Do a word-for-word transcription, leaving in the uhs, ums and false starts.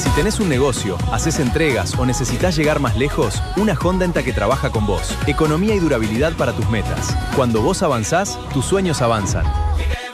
Si tenés un negocio, haces entregas o necesitas llegar más lejos, una Honda Enta que trabaja con vos. Economía y durabilidad para tus metas. Cuando vos avanzás, tus sueños avanzan.